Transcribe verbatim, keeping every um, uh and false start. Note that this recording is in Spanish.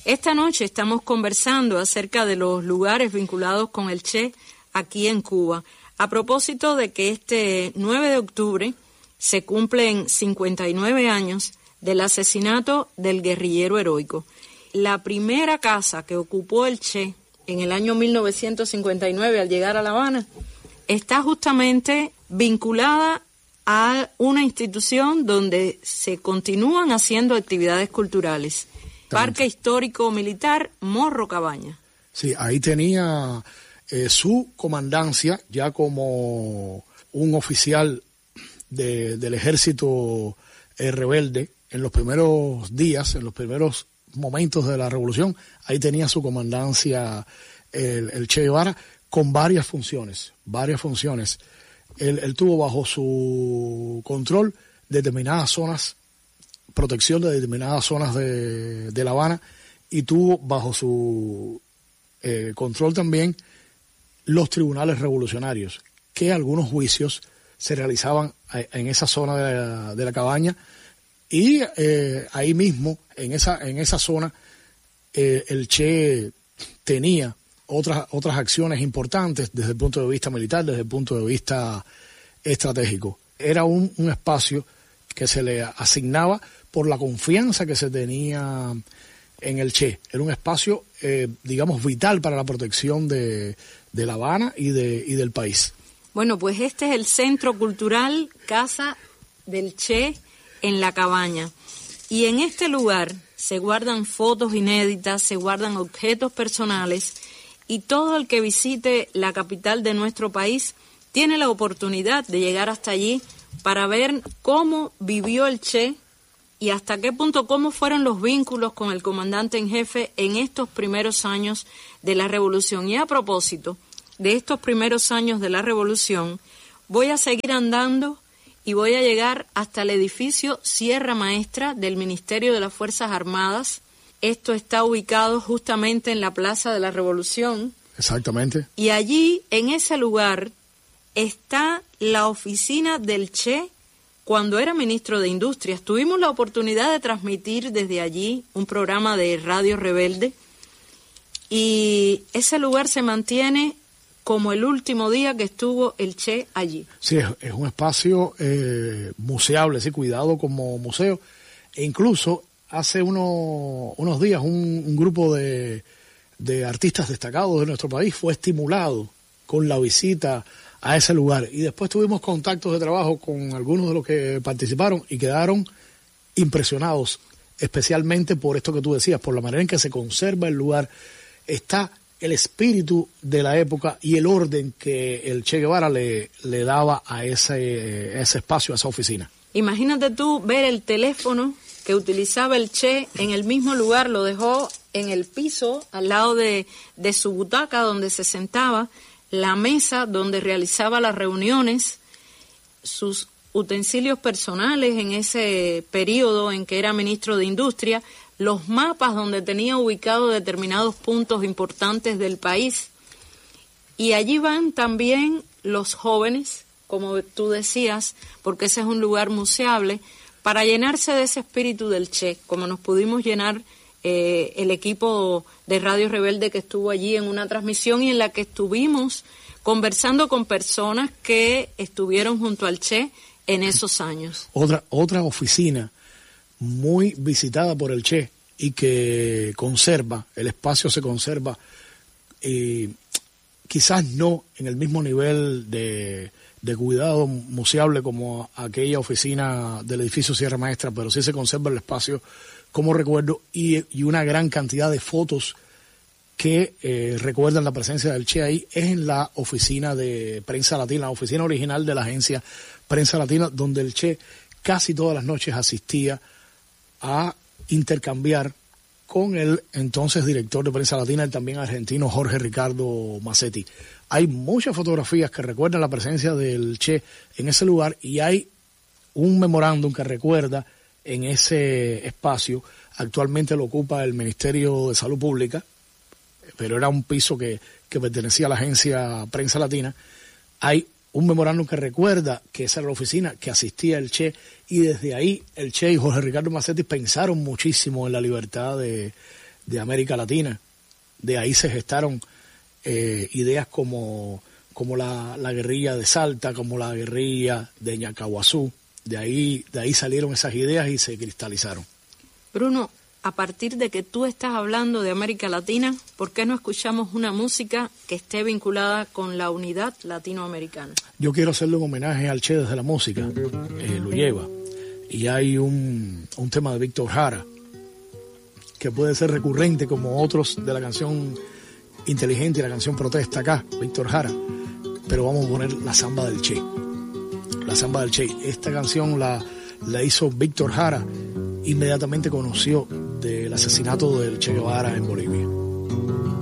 Esta noche estamos conversando acerca de los lugares vinculados con el Che aquí en Cuba, a propósito de que este nueve de octubre se cumplen cincuenta y nueve años del asesinato del guerrillero heroico. La primera casa que ocupó el Che en el año mil novecientos cincuenta y nueve al llegar a La Habana está justamente vinculada a una institución donde se continúan haciendo actividades culturales. Parque Histórico Militar Morro Cabaña. Sí, ahí tenía eh, su comandancia ya como un oficial de, del ejército eh, rebelde en los primeros días, en los primeros momentos de la revolución. Ahí tenía su comandancia el, el Che Guevara con varias funciones, varias funciones. Él, él tuvo bajo su control determinadas zonas, protección de determinadas zonas de, de La Habana, y tuvo bajo su eh, control también los tribunales revolucionarios, que algunos juicios se realizaban en esa zona de la, de la cabaña, y eh, ahí mismo, en esa, en esa zona, eh, el Che tenía otras, otras acciones importantes desde el punto de vista militar, desde el punto de vista estratégico. Era un, un espacio que se le asignaba por la confianza que se tenía en el Che. Era un espacio, eh, digamos, vital para la protección de, de La Habana y, de, y del país. Bueno, pues este es el Centro Cultural Casa del Che en La Cabaña. Y en este lugar se guardan fotos inéditas, se guardan objetos personales, y todo el que visite la capital de nuestro país tiene la oportunidad de llegar hasta allí para ver cómo vivió el Che y hasta qué punto, cómo fueron los vínculos con el comandante en jefe en estos primeros años de la revolución. Y a propósito de estos primeros años de la revolución, voy a seguir andando y voy a llegar hasta el edificio Sierra Maestra del Ministerio de las Fuerzas Armadas. Esto está ubicado justamente en la Plaza de la Revolución. Exactamente. Y allí, en ese lugar, está la oficina del Che cuando era ministro de Industrias. Tuvimos la oportunidad de transmitir desde allí un programa de Radio Rebelde, y ese lugar se mantiene como el último día que estuvo el Che allí. Sí, es, es un espacio eh, museable, sí, cuidado como museo. E incluso hace uno, unos días un, un grupo de, de artistas destacados de nuestro país fue estimulado con la visita a ese lugar. Y después tuvimos contactos de trabajo con algunos de los que participaron y quedaron impresionados, especialmente por esto que tú decías, por la manera en que se conserva el lugar. Está el espíritu de la época y el orden que el Che Guevara le, le daba a ese, a ese espacio, a esa oficina. Imagínate tú ver el teléfono que utilizaba el Che en el mismo lugar, lo dejó en el piso, al lado de, de su butaca donde se sentaba, la mesa donde realizaba las reuniones, sus utensilios personales en ese periodo en que era ministro de Industria, los mapas donde tenía ubicados determinados puntos importantes del país. Y allí van también los jóvenes, como tú decías, porque ese es un lugar museable, para llenarse de ese espíritu del Che, como nos pudimos llenar eh, el equipo de Radio Rebelde que estuvo allí en una transmisión y en la que estuvimos conversando con personas que estuvieron junto al Che en esos años. Otra, otra oficina muy visitada por el Che y que conserva, el espacio se conserva, eh, quizás no en el mismo nivel de, de cuidado museable como aquella oficina del edificio Sierra Maestra, pero sí se conserva el espacio como recuerdo y, y una gran cantidad de fotos que eh, recuerdan la presencia del Che ahí. Es en la oficina de Prensa Latina, la oficina original de la agencia Prensa Latina, donde el Che casi todas las noches asistía a intercambiar con el entonces director de Prensa Latina, el también argentino Jorge Ricardo Massetti. Hay muchas fotografías que recuerdan la presencia del Che en ese lugar y hay un memorándum que recuerda en ese espacio. Actualmente lo ocupa el Ministerio de Salud Pública, pero era un piso que, que pertenecía a la agencia Prensa Latina. Hay un memorándum que recuerda que esa era la oficina que asistía el Che, y desde ahí el Che y Jorge Ricardo Massetti pensaron muchísimo en la libertad de, de América Latina. De ahí se gestaron eh, ideas como, como la, la guerrilla de Salta, como la guerrilla de Ñacahuazú. De ahí, de ahí salieron esas ideas y se cristalizaron. Bruno, a partir de que tú estás hablando de América Latina, ¿por qué no escuchamos una música que esté vinculada con la unidad latinoamericana? Yo quiero hacerle un homenaje al Che desde la música, eh, lo lleva. Y hay un, un tema de Víctor Jara, que puede ser recurrente como otros de la canción Inteligente y la canción Protesta acá, Víctor Jara. Pero vamos a poner la samba del Che. La samba del Che. Esta canción la, la hizo Víctor Jara, inmediatamente conoció del asesinato del Che Guevara en Bolivia.